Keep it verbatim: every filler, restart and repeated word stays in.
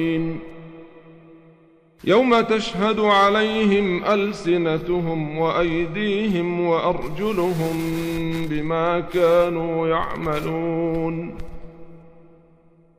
يوم تشهد عليهم ألسنتهم وأيديهم وأرجلهم بما كانوا يعملون